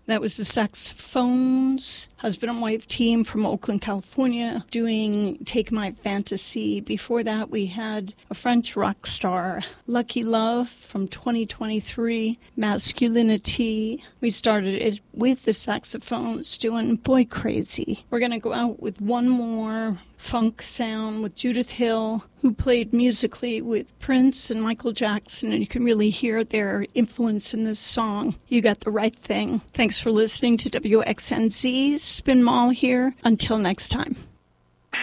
That was the Saxophones, husband and wife team from Oakland, California, doing Take My Fantasy. Before that, we had a French rock star, Lucky Love from 2023, Masculinity. We started it with the Saxophones doing Boy Crazy. We're going to go out with one more funk sound with Judith Hill, who played musically with Prince and Michael Jackson, and you can really hear their influence in this song. You got the right thing. Thanks for listening to WXNZ. Spin Mall here. Until next time.